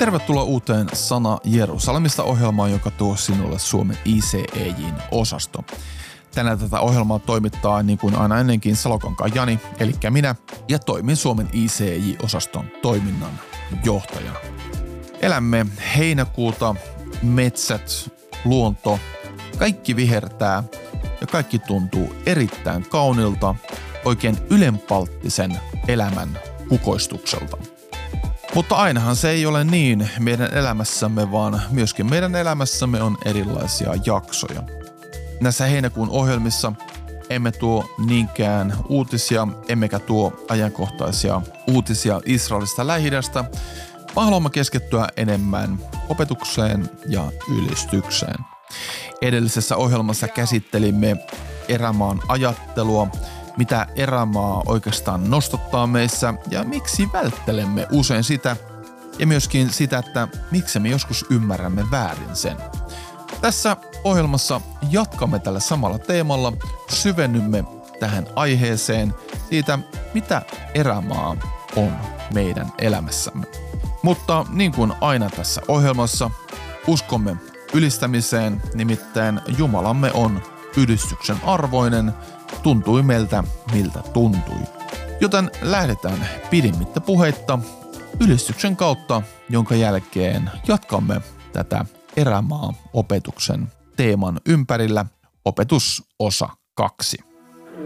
Tervetuloa uuteen Sana Jerusalemista -ohjelmaan, joka tuo sinulle Suomen ICEJ:n osasto. Tänään tätä ohjelmaa toimittaa niin kuin aina ennenkin Salokankaan Jani, eli minä, ja toimin Suomen ICEJ-osaston toiminnan johtajana. Elämme heinäkuuta, metsät, luonto, kaikki vihertää ja kaikki tuntuu erittäin kaunilta, oikein ylenpalttisen elämän kukoistukselta. Mutta ainahan se ei ole niin meidän elämässämme, vaan myöskin meidän elämässämme on erilaisia jaksoja. Näissä heinäkuun ohjelmissa emme tuo niinkään uutisia, emmekä tuo ajankohtaisia uutisia Israelista Lähi-idästä, vaan haluamme keskittyä enemmän opetukseen ja ylistykseen. Edellisessä ohjelmassa käsittelimme erämaan ajattelua, mitä erämaa oikeastaan nostattaa meissä ja miksi välttelemme usein sitä, ja myöskin sitä, että miksi me joskus ymmärrämme väärin sen. Tässä ohjelmassa jatkamme tällä samalla teemalla, syvennymme tähän aiheeseen siitä, mitä erämaa on meidän elämässämme. Mutta niin kuin aina tässä ohjelmassa, uskomme ylistämiseen, nimittäin Jumalamme on ylistyksen arvoinen, tuntui meiltä miltä tuntui. Joten lähdetään pidimmittä puheitta ylistyksen kautta, jonka jälkeen jatkamme tätä erämaa-opetuksen teeman ympärillä, opetusosa 2.